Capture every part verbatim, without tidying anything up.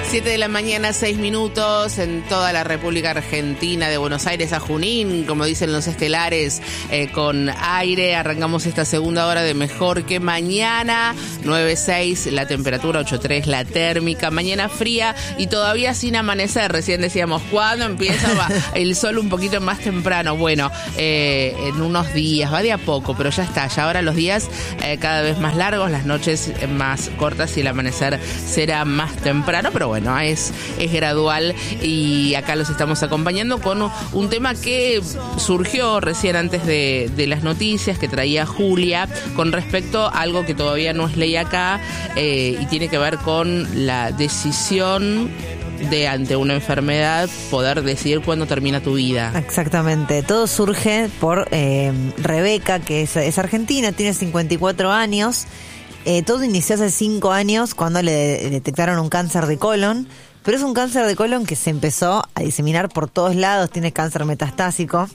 siete de la mañana, seis minutos, en toda la República Argentina, de Buenos Aires a Junín, como dicen los estelares, eh, con aire. Arrancamos esta segunda hora de Mejor que Mañana. nueve seis la temperatura, ocho tres la térmica. Mañana fría y todavía sin amanecer. Recién decíamos, ¿cuándo empieza el sol un poquito más temprano? Bueno, eh, en unos días, va de a poco, pero ya está. Ya ahora los días eh, cada vez más largos, las noches más cortas y el amanecer será más temprano, pero bueno. Bueno, es, es gradual y acá los estamos acompañando con un tema que surgió recién antes de, de las noticias que traía Julia con respecto a algo que todavía no es ley acá eh, y tiene que ver con la decisión de ante una enfermedad poder decidir cuándo termina tu vida. Exactamente, todo surge por eh, Rebeca, que es, es argentina, tiene cincuenta y cuatro años. Eh, todo inició hace cinco años cuando le detectaron un cáncer de colon, pero es un cáncer de colon que se empezó a diseminar por todos lados, tiene cáncer metastásico.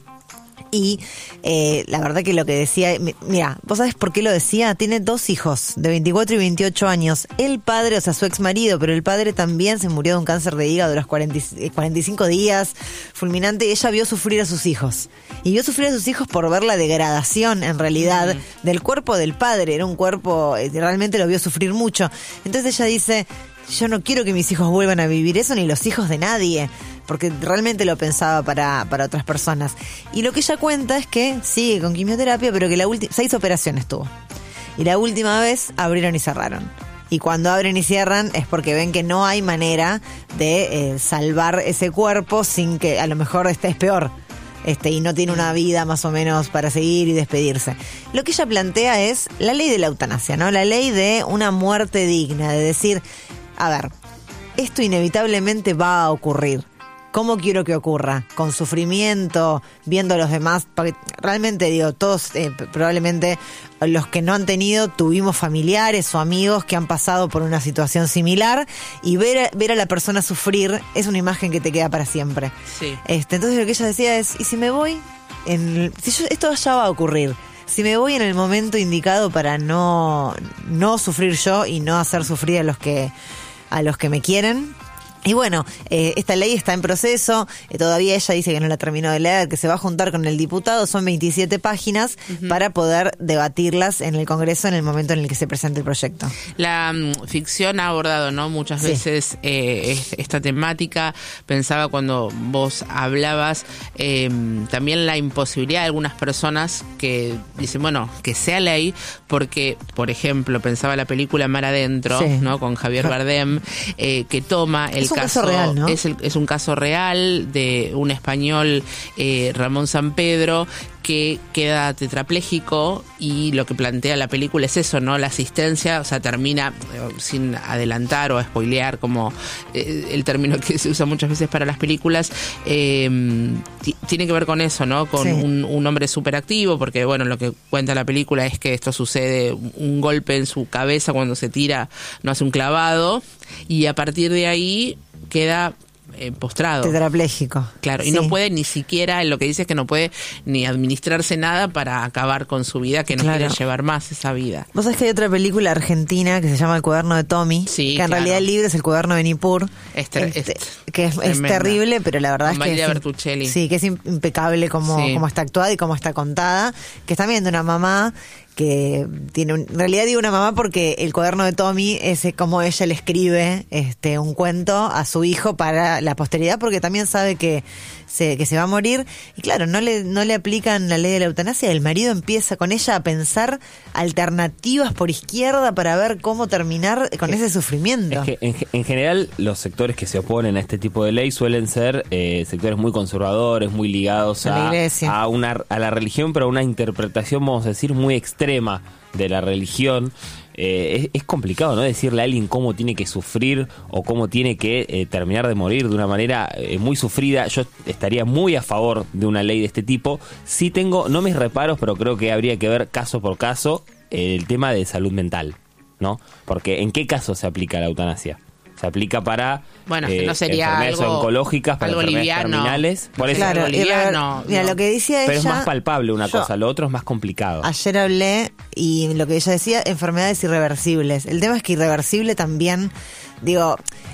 Y eh, la verdad que lo que decía, mira, ¿vos sabés por qué lo decía? Tiene dos hijos de veinticuatro y veintiocho años. El padre, o sea, su ex marido, pero el padre también se murió de un cáncer de hígado a los cuarenta, cuarenta y cinco días, fulminante. Ella vio sufrir a sus hijos. Y vio sufrir a sus hijos por ver la degradación, en realidad, mm. del cuerpo del padre. Era un cuerpo, realmente lo vio sufrir mucho. Entonces ella dice, yo no quiero que mis hijos vuelvan a vivir eso, ni los hijos de nadie, porque realmente lo pensaba para, para otras personas. Y lo que ella cuenta es que sigue con quimioterapia, pero que la última seis operaciones tuvo. Y la última vez abrieron y cerraron. Y cuando abren y cierran es porque ven que no hay manera de eh, salvar ese cuerpo sin que a lo mejor este es peor. Este, y no tiene una vida más o menos para seguir y despedirse. Lo que ella plantea es la ley de la eutanasia, ¿no? La ley de una muerte digna, de decir, a ver, esto inevitablemente va a ocurrir. ¿Cómo quiero que ocurra? Con sufrimiento, viendo a los demás. Porque realmente, digo, todos, eh, probablemente los que no han tenido, tuvimos familiares o amigos que han pasado por una situación similar. Y ver, ver a la persona sufrir es una imagen que te queda para siempre. Sí. Este, entonces lo que ella decía es, ¿y si me voy? En, si yo, esto ya va a ocurrir. Si me voy en el momento indicado para no, no sufrir yo y no hacer sufrir a los que, a los que me quieren. Y bueno, eh, esta ley está en proceso, eh, todavía ella dice que no la terminó de leer, que se va a juntar con el diputado, son veintisiete páginas uh-huh. para poder debatirlas en el Congreso en el momento en el que se presente el proyecto. La um, ficción ha abordado, ¿no? Muchas sí. veces eh, esta temática. Pensaba cuando vos hablabas eh, también la imposibilidad de algunas personas que dicen, bueno, que sea ley, porque, por ejemplo, pensaba la película Mar Adentro, sí. ¿no? Con Javier Bardem, eh, que toma el un caso, caso real, ¿no? Es, el, es un caso real de un español, eh, Ramón Sampedro, que queda tetrapléjico y lo que plantea la película es eso, ¿no? La asistencia, o sea, termina, eh, sin adelantar o spoilear, como eh, el término que se usa muchas veces para las películas, eh, t- tiene que ver con eso, ¿no? Con sí. un, un hombre súper activo, porque, bueno, lo que cuenta la película es que esto sucede, un golpe en su cabeza cuando se tira, no hace un clavado, y a partir de ahí queda eh, postrado. Tetrapléjico. Claro, y sí. no puede ni siquiera, lo que dice es que no puede ni administrarse nada para acabar con su vida, que no claro. quiere llevar más esa vida. Vos sabés que hay otra película argentina que se llama El cuaderno de Tommy, sí, que en claro. realidad el libro es El cuaderno de Nippur, este, este, este, que es, es terrible, pero la verdad con es que María es, Bertuccelli. Sí, que es impecable como, sí. como está actuada y como está contada, que está viendo una mamá que tiene un, en realidad digo una mamá porque el cuaderno de Tommy es como ella le escribe este un cuento a su hijo para la posteridad, porque también sabe que se, que se va a morir, y claro, no le, no le aplican la ley de la eutanasia. El marido empieza con ella a pensar alternativas por izquierda para ver cómo terminar con es, ese sufrimiento. Es que en, en general los sectores que se oponen a este tipo de ley suelen ser eh, sectores muy conservadores, muy ligados a, a, a, una, a la religión, pero a una interpretación, vamos a decir, muy extrema de la religión. Eh, es, es complicado, ¿no? Decirle a alguien cómo tiene que sufrir o cómo tiene que eh, terminar de morir de una manera eh, muy sufrida. Yo estaría muy a favor de una ley de este tipo. Sí tengo, no mis reparos, pero creo que habría que ver caso por caso eh, el tema de salud mental, ¿no? Porque ¿en qué caso se aplica la eutanasia? Se aplica para bueno, eh, no sería enfermedades algo, oncológicas, para algo enfermedades liviano. terminales. Por eso, claro, liviano, mira, no. lo que decía pero ella... es más palpable una yo, cosa, lo otro es más complicado. Ayer hablé y lo que ella decía, enfermedades irreversibles. El tema es que irreversible también, digo,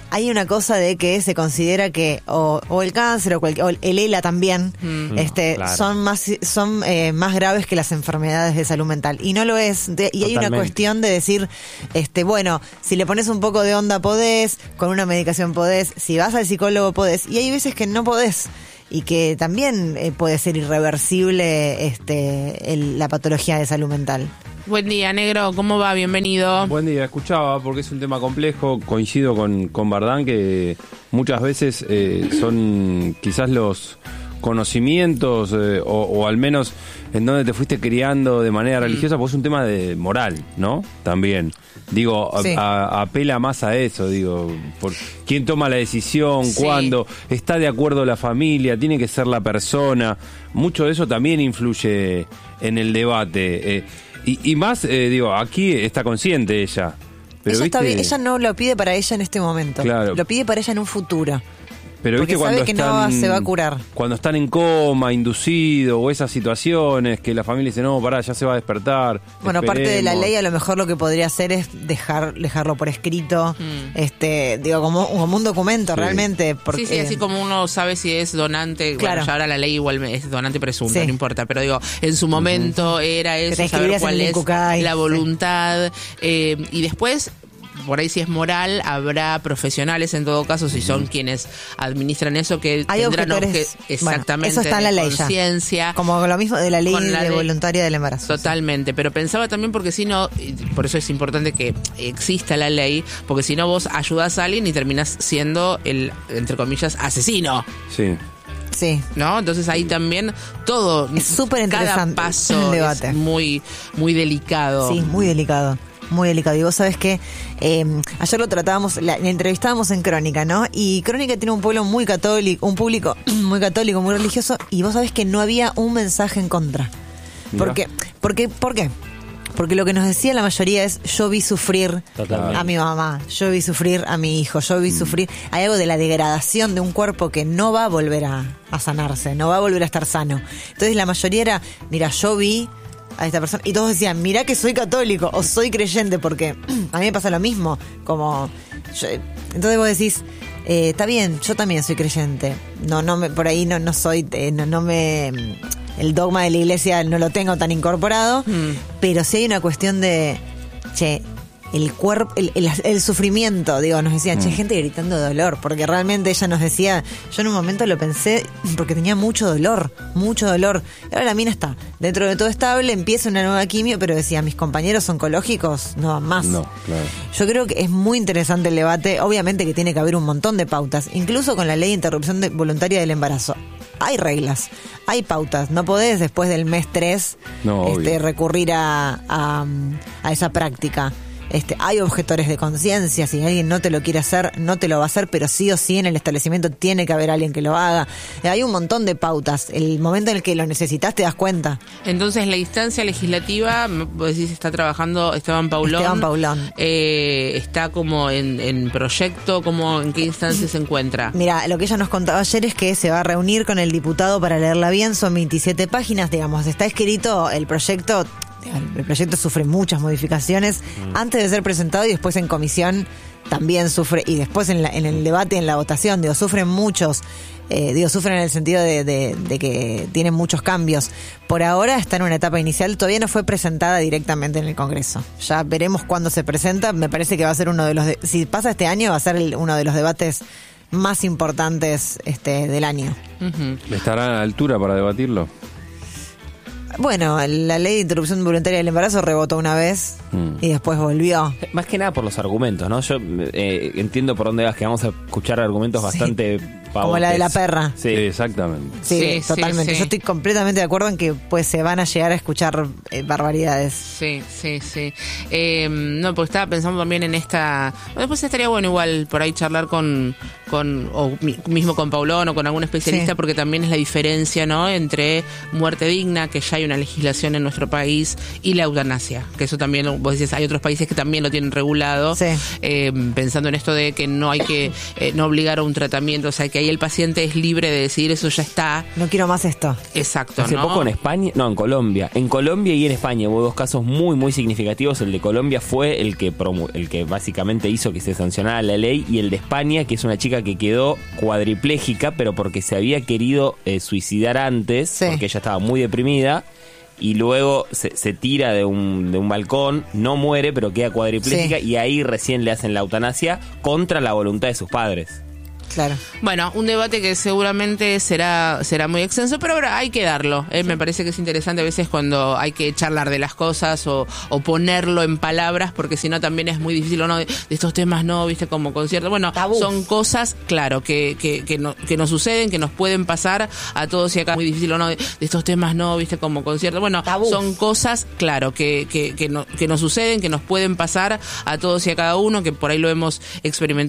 hay una cosa de que se considera que o, o el cáncer o, cualquier, o el ELA también mm. este claro. son más son eh, más graves que las enfermedades de salud mental, y no lo es. De, y hay una cuestión de decir, este bueno, si le pones un poco de onda podés, con una medicación podés, si vas al psicólogo podés, y hay veces que no podés, y que también eh, puede ser irreversible este el, la patología de salud mental. Buen día, Negro, ¿cómo va? Bienvenido. Buen día, escuchaba, porque es un tema complejo, coincido con, con Bardán, que muchas veces eh, son quizás los conocimientos eh, o, o al menos en donde te fuiste criando de manera religiosa, pues es un tema de moral, ¿no? También. Digo, sí. a, a, apela más a eso, digo, por quién toma la decisión, sí. cuándo, está de acuerdo la familia, tiene que ser la persona. Mucho de eso también influye en el debate. Eh, y, y más, eh, digo, aquí está consciente ella. Pero ella, ¿viste? Está bien, ella no lo pide para ella en este momento, claro. lo pide para ella en un futuro. Pero porque viste cuando sabe que están, no se va a curar. Cuando están en coma, inducido, o esas situaciones que la familia dice, no, pará, ya se va a despertar. Bueno, esperemos. Parte de la ley a lo mejor lo que podría hacer es dejar dejarlo por escrito, mm. este digo, como, como un documento sí. realmente. Porque, sí, sí, así como uno sabe si es donante, claro. bueno, ya ahora la ley igual es donante presunto, sí. no importa, pero digo, en su momento uh-huh. era eso, saber cuál es Cucay, la voluntad, sí. eh, y después... Por ahí si es moral, habrá profesionales en todo caso, si son quienes administran eso, que hay tendrán objetores, que exactamente bueno, eso está en la ley conciencia. Como lo mismo de la ley la de ley, voluntaria del embarazo. Totalmente, sí. Pero pensaba también porque si no, por eso es importante que exista la ley, porque si no vos ayudás a alguien y terminás siendo el, entre comillas, asesino. Sí. Sí. ¿No? Entonces ahí también todo, es súper interesante, cada paso el debate. Es muy, muy delicado. Sí, muy delicado. Muy delicado. Y vos sabés que eh, ayer lo tratábamos, la, la entrevistábamos en Crónica, ¿no? Y Crónica tiene un pueblo muy católico, un público muy católico, muy religioso, y vos sabés que no había un mensaje en contra. ¿Por qué? Porque, ¿Por qué? Porque lo que nos decía la mayoría es, yo vi sufrir Totalmente. a mi mamá, yo vi sufrir a mi hijo, yo vi mm. sufrir... Hay algo de la degradación de un cuerpo que no va a volver a, a sanarse, no va a volver a estar sano. Entonces la mayoría era, mira, yo vi... a esta persona, y todos decían, mirá que soy católico o soy creyente, porque a mí me pasa lo mismo, como yo, entonces vos decís, eh, está bien, yo también soy creyente, no no me, por ahí no no soy eh, no no me el dogma de la iglesia no lo tengo tan incorporado, mm. pero sí hay una cuestión de, che, el cuerpo, el, el, el sufrimiento, digo, nos decían, mm. che, gente gritando de dolor, porque realmente ella nos decía, yo en un momento lo pensé, porque tenía mucho dolor, mucho dolor, y ahora la mina está dentro de todo estable, empieza una nueva quimio, pero decía, mis compañeros oncológicos no van más. No, claro. Yo creo que es muy interesante el debate, obviamente que tiene que haber un montón de pautas, incluso con la ley de interrupción de, voluntaria del embarazo. Hay reglas, hay pautas, no podés después del mes tres no, este, recurrir a, a, a esa práctica. Este, hay objetores de conciencia, si alguien no te lo quiere hacer, no te lo va a hacer, pero sí o sí en el establecimiento tiene que haber alguien que lo haga. Hay un montón de pautas, el momento en el que lo necesitas te das cuenta. Entonces la instancia legislativa, vos decís, está trabajando Esteban Paulón. Esteban Paulón. Eh, está como en, en proyecto, como ¿en qué instancia se encuentra? Mira, lo que ella nos contaba ayer es que se va a reunir con el diputado para leerla bien, son veintisiete páginas, digamos, está escrito el proyecto. El proyecto sufre muchas modificaciones mm. antes de ser presentado y después en comisión también sufre, y después en, la, en el debate, en la votación, digo, sufren muchos, eh, digo, sufren en el sentido de, de, de que tienen muchos cambios. Por ahora está en una etapa inicial, todavía no fue presentada directamente en el Congreso. Ya veremos cuándo se presenta, me parece que va a ser uno de los, de, si pasa este año, va a ser el, uno de los debates más importantes este del año. Uh-huh. ¿Estará a la altura para debatirlo? Bueno, la ley de interrupción voluntaria del embarazo rebotó una vez mm. y después volvió. Más que nada por los argumentos, ¿no? Yo eh, entiendo por dónde vas, que vamos a escuchar argumentos sí. bastante pavotes. Como la de la perra. Sí, sí exactamente. Sí, sí totalmente. Sí, sí. Yo estoy completamente de acuerdo en que pues se van a llegar a escuchar eh, barbaridades. Sí, sí, sí. Eh, no, porque estaba pensando también en esta... Después estaría bueno igual por ahí charlar con... con o mismo con Paulón o con algún especialista, sí. porque también es la diferencia, ¿no?, entre muerte digna, que ya hay una legislación en nuestro país, y la eutanasia, que eso también, vos decís, hay otros países que también lo tienen regulado, sí. eh, pensando en esto de que no hay que eh, no obligar a un tratamiento, o sea, hay que que ahí el paciente es libre de decidir, eso ya está. No quiero más esto. Exacto, Hace ¿no? poco en España, no, en Colombia. En Colombia y en España hubo dos casos muy, muy significativos. El de Colombia fue el que promu- el que básicamente hizo que se sancionara la ley, y el de España, que es una chica que quedó cuadripléjica, pero porque se había querido eh, suicidar antes, sí. porque ella estaba muy deprimida, y luego se, se tira de un, de un balcón, no muere, pero queda cuadripléjica, sí. y ahí recién le hacen la eutanasia contra la voluntad de sus padres. Claro. Bueno, un debate que seguramente será será muy extenso, pero ahora hay que darlo. ¿eh? Sí. Me parece que es interesante a veces cuando hay que charlar de las cosas o, o ponerlo en palabras, porque si no también es muy difícil, o no, de, de estos temas no, viste, como conciertos. Bueno, tabús. Son cosas, claro, que que, que, no, que nos suceden, que nos pueden pasar a todos y acá. Muy difícil, o no, de, de estos temas no, viste, como conciertos. Bueno, tabús. Son cosas, claro, que, que, que, no, que nos suceden, que nos pueden pasar a todos y a cada uno, que por ahí lo hemos experimentado